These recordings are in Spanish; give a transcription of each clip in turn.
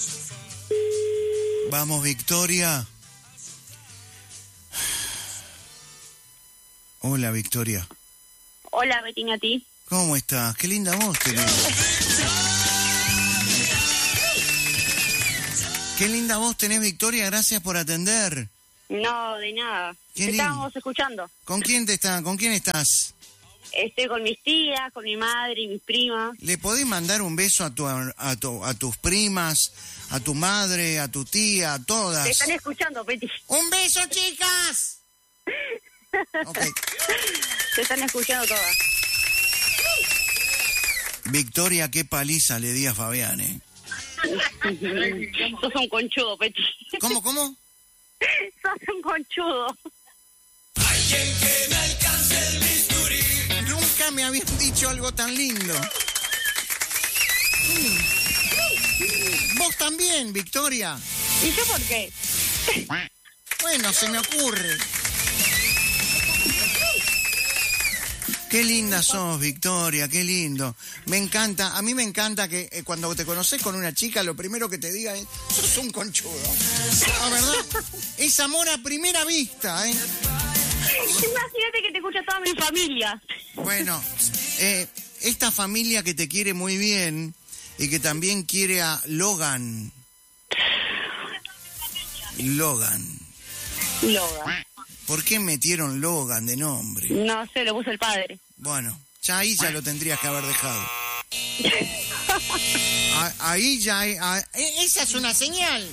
Vamos, Victoria. Hola, Victoria. Hola, Betina, a ti. ¿Cómo estás? Qué linda voz tenés. Qué linda voz tenés, Victoria. Gracias por atender. No, de nada. Qué Te lindo. estábamos escuchando. ¿Con quién estás? Estoy con mis tías, con mi madre y mis primas. ¿Le podés mandar un beso a tus primas, a tu madre, a tu tía, a todas? Te están escuchando, Peti. ¡Un beso, chicas! Ok. Te están escuchando todas. Victoria, qué paliza le di a Fabián, ¿eh? Sos un conchudo, Peti. ¿Cómo? Sos un conchudo. Alguien que me alcance el bisturí. Nunca me habían dicho algo tan lindo. Vos también, Victoria. ¿Y yo por qué? Bueno, se me ocurre. Qué linda sos, Victoria, qué lindo. Me encanta, a mí me encanta que cuando te conoces con una chica, lo primero que te diga es, sos un conchudo. La verdad, es amor a primera vista, ¿eh? Imagínate que te escucha toda mi familia. Bueno, esta familia que te quiere muy bien y que también quiere a Logan. Logan. ¿Por qué metieron Logan de nombre? No sé, lo puso el padre. Bueno, ya ahí ya lo tendrías que haber dejado. Ahí ya... esa es una señal.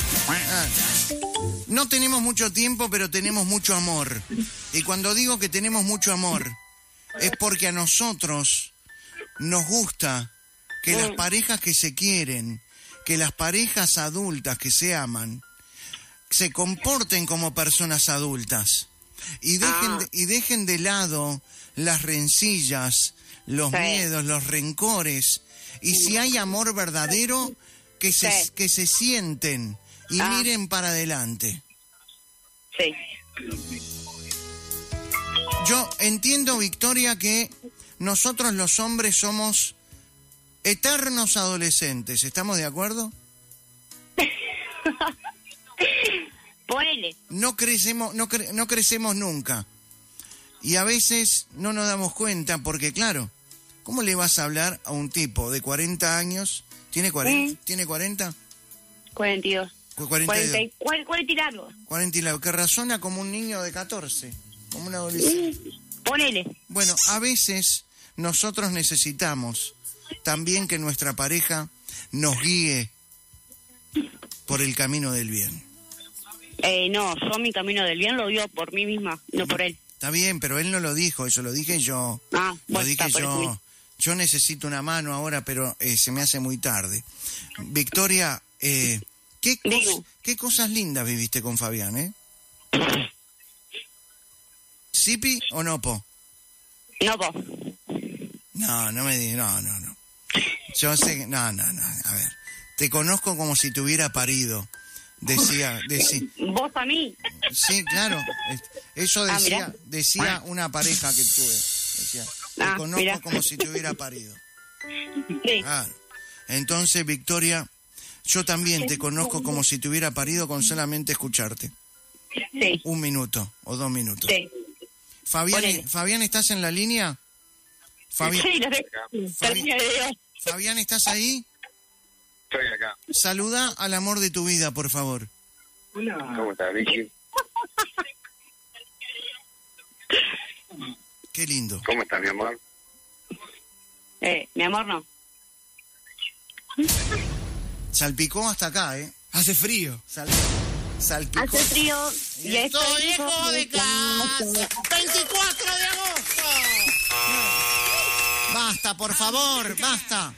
No tenemos mucho tiempo, pero tenemos mucho amor. Y cuando digo que tenemos mucho amor, es porque a nosotros nos gusta que las parejas que se quieren, que las parejas adultas que se aman, se comporten como personas adultas y dejen de lado las rencillas, los miedos, los rencores, y si hay amor verdadero, que se sienten y miren para adelante. Sí. Yo entiendo, Victoria, que nosotros los hombres somos eternos adolescentes, ¿estamos de acuerdo? Ponele. No crecemos nunca. Y a veces no nos damos cuenta porque, claro, ¿cómo le vas a hablar a un tipo de 40 años? ¿Tiene 40? ¿Tiene 40? 42. 42. 40 y largo. 40 y largo, que razona como un niño de 14, como un adolescente. Ponele. Bueno, a veces nosotros necesitamos también que nuestra pareja nos guíe por el camino del bien. No, yo mi camino del bien lo vivo por mí misma, no por él. Está bien, pero él no lo dijo, eso lo dije yo. Bueno, lo dije está, yo. Yo necesito una mano ahora, pero se me hace muy tarde. Victoria, ¿qué cosas lindas viviste con Fabián, eh? ¿Sipi o Nopo? Nopo. No me digas, no. Yo sé que... No, a ver. Te conozco como si te hubiera parido. Decía. ¿Vos a mí? Sí, claro. Eso decía una pareja que tuve. Decía, te conozco como si te hubiera parido. Sí. Claro. Entonces, Victoria, yo también te conozco como si te hubiera parido con solamente escucharte. Sí. 1 minuto o 2 minutos. Sí. Fabián, ¿estás en la línea? Sí, lo sé. Fabián, ¿estás ahí? Estoy acá. Saluda al amor de tu vida, por favor. Hola. ¿Cómo estás, Vicky? Qué lindo. ¿Cómo estás, mi amor? Mi amor, no. Salpicó hasta acá, ¿eh? Hace frío. Salpicó. Hace frío Y estoy lejos de casa. 24 de agosto. Basta, por favor, basta.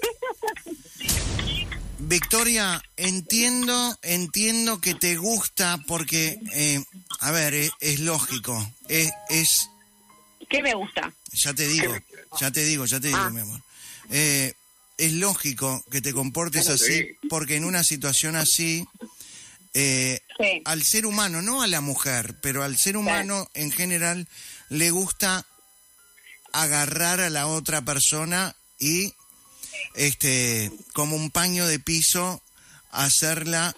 Victoria, entiendo que te gusta porque, a ver, es lógico. Es. ¿Qué me gusta? Ya te digo, mi amor. Es lógico que te comportes así, porque en una situación así, al ser humano, no a la mujer, pero al ser humano en general, le gusta agarrar a la otra persona y, como un paño de piso, hacerla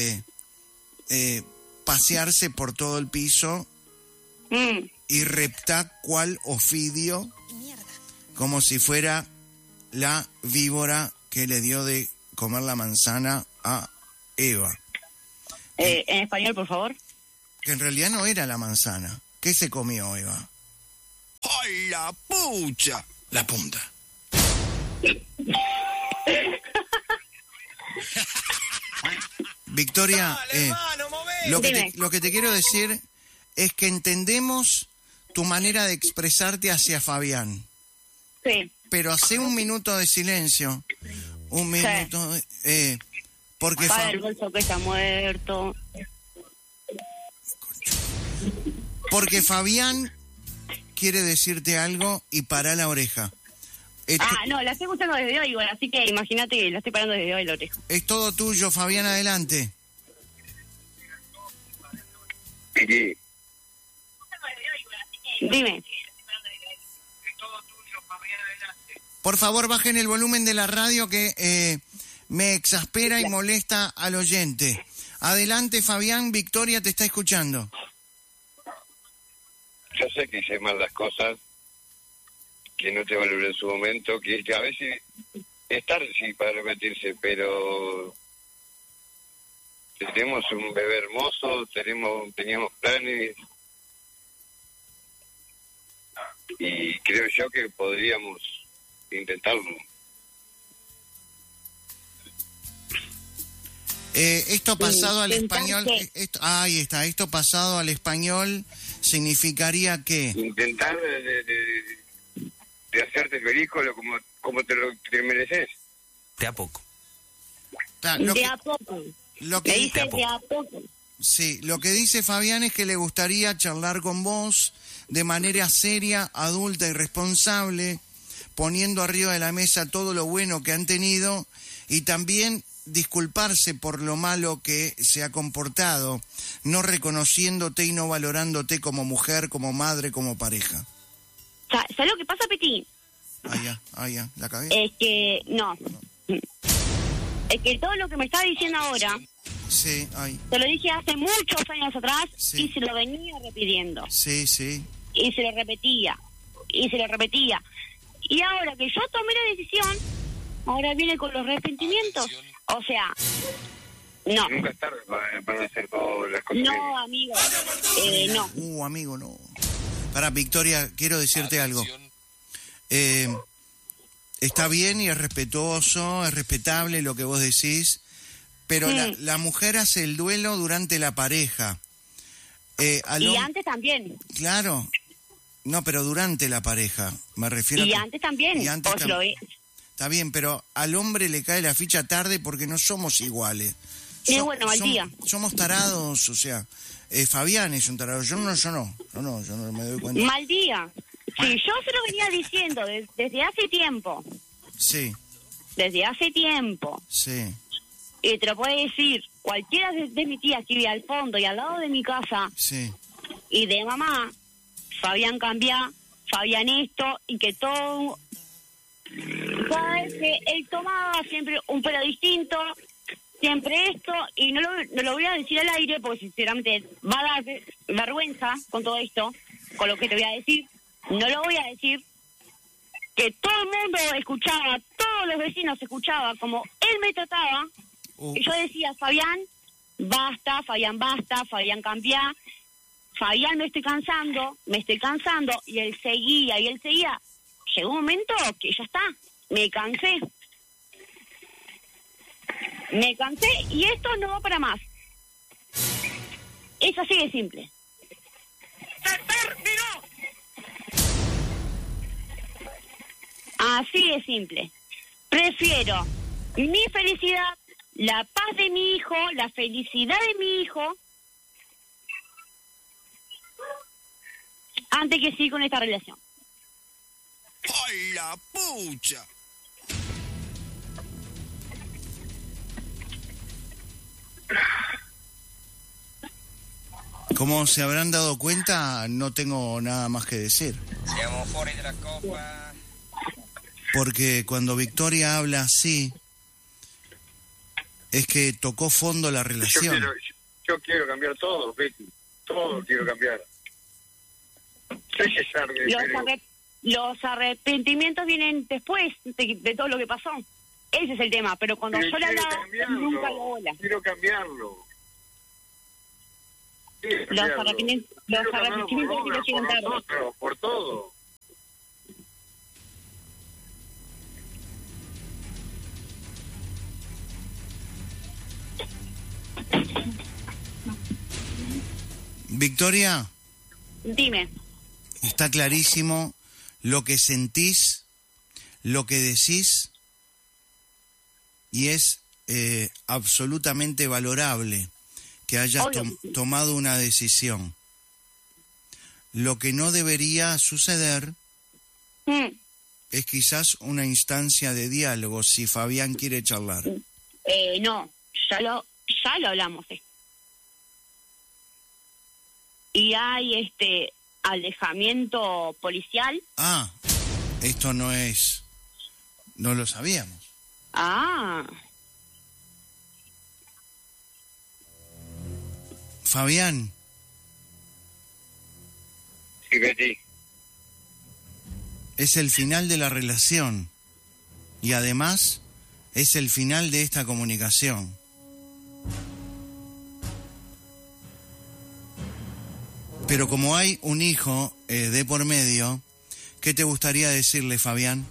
pasearse por todo el piso y reptar cual Ofidio, como si fuera la víbora que le dio de comer la manzana a Eva. En español, por favor. Que en realidad no era la manzana. ¿Qué se comió Eva? ¡Ay, la pucha! La punta. Victoria, lo que te quiero decir es que entendemos tu manera de expresarte hacia Fabián. Sí. Pero hace un minuto de silencio. Un minuto. Porque Para el bolso que está muerto. Porque Fabián quiere decirte algo y para la oreja. No, la estoy escuchando desde hoy, bueno, así que imagínate que la estoy parando desde hoy la oreja. Es todo tuyo, Fabián, adelante. Vicky, Dime. Por favor, bajen el volumen de la radio que me exaspera y molesta al oyente. Adelante, Fabián, Victoria te está escuchando. yo sé que hice mal las cosas, que no te valoré en su momento, que a veces es tarde sí para arrepentirse, pero tenemos un bebé hermoso, teníamos planes y creo yo que podríamos intentarlo. Esto pasado al intentar español, qué. ahí está, esto pasado al español significaría que... Intentar de hacerte feliz como te mereces. De a poco. De a poco. Lo Me que, dice de a poco. sí, lo que dice Fabián es que le gustaría charlar con vos de manera seria, adulta y responsable, poniendo arriba de la mesa todo lo bueno que han tenido y también disculparse por lo malo que se ha comportado, no reconociéndote y no valorándote como mujer, como madre, como pareja. ¿Sabes lo que pasa, Peti? Ya, la cabeza. Es que, no. Es que todo lo que me está diciendo ahora, Sí, te lo dije hace muchos años atrás, Sí. y se lo venía repitiendo. Sí. Y se lo repetía. Y ahora que yo tomé la decisión, ahora viene con los arrepentimientos. O sea, no. Nunca es tarde para hacer todas las cosas. No, amigo. No. Amigo, no. Para Victoria, quiero decirte algo. Está bien y es respetuoso, es respetable lo que vos decís, pero la mujer hace el duelo durante la pareja. Y antes también. Claro. No, pero durante la pareja, me refiero. Y antes también. Está bien, pero al hombre le cae la ficha tarde porque no somos iguales. Y bueno, al día. Somos tarados, o sea, Fabián es un tarado, yo no me doy cuenta. Mal día. Sí, yo se lo venía diciendo desde hace tiempo. Sí. Desde hace tiempo. Sí. Y te lo puede decir cualquiera de mis tías que vive al fondo y al lado de mi casa. Sí. Y de mamá, Fabián cambia, Fabián esto, y que todo... Cada vez que él tomaba siempre un pelo distinto, siempre esto, y no lo voy a decir al aire porque sinceramente va a dar vergüenza con todo esto, con lo que te voy a decir. No lo voy a decir, que todo el mundo escuchaba, todos los vecinos escuchaban como él me trataba, y yo decía, Fabián, basta, Fabián cambia, Fabián me estoy cansando, y él seguía, llegó un momento que ya está, me cansé y esto no va para más. Es así de simple. ¡Se terminó! Así de simple. Prefiero mi felicidad, la paz de mi hijo, la felicidad de mi hijo, antes que seguir con esta relación. ¡Ay, la pucha! Como se habrán dado cuenta, no tengo nada más que decir. Siamo fuori de la copa. Porque cuando Victoria habla así, es que tocó fondo la relación. Yo quiero cambiar todo, Betty. Todo quiero cambiar. Los arrepentimientos vienen después de todo lo que pasó. Ese es el tema, pero cuando yo le hablaba, nunca lo bola. Quiero cambiarlo. Los arrepentimientos sí que llegan tarde. Por todo. Victoria, Dime. está clarísimo lo que sentís, lo que decís, y es absolutamente valorable que hayas tomado una decisión. Lo que no debería suceder es quizás una instancia de diálogo, si Fabián quiere charlar. No, ya lo hablamos. Y hay alejamiento policial. Ah, esto no lo sabíamos. Ah. Fabián. Sí, Betty. Es el final de la relación y además es el final de esta comunicación. Pero como hay un hijo de por medio, ¿qué te gustaría decirle, Fabián?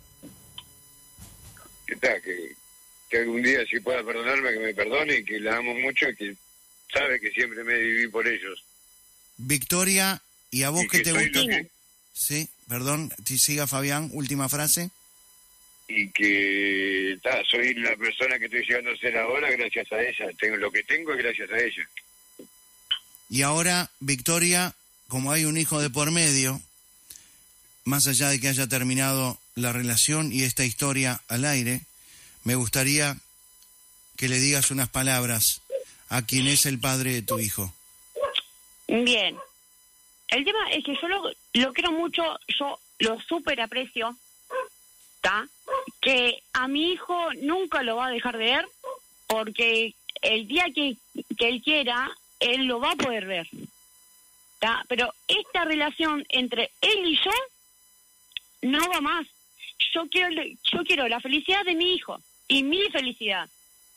Que algún día, si pueda perdonarme, que me perdone, y que la amo mucho y que sabe que siempre me viví por ellos. Victoria, ¿y a vos qué te gusta? Que... Sí, perdón, siga Fabián, última frase. Y que soy la persona que estoy llegando a ser ahora gracias a ella. Lo que tengo es gracias a ella. Y ahora, Victoria, como hay un hijo de por medio, más allá de que haya terminado la relación y esta historia al aire, me gustaría que le digas unas palabras a quien es el padre de tu hijo. Bien. El tema es que yo lo quiero mucho, yo lo súper aprecio, ¿está? Que a mi hijo nunca lo va a dejar de ver, porque el día que él quiera, él lo va a poder ver, ¿está? Pero esta relación entre él y yo no va más. Yo quiero la felicidad de mi hijo y mi felicidad,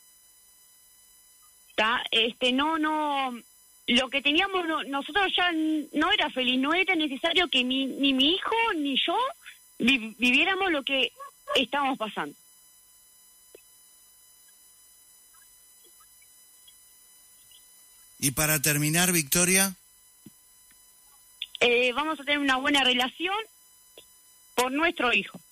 ¿está? No, lo que teníamos nosotros ya no era feliz, no era necesario que ni mi hijo ni yo viviéramos lo que estábamos pasando. Y para terminar, Victoria, vamos a tener una buena relación por nuestro hijo.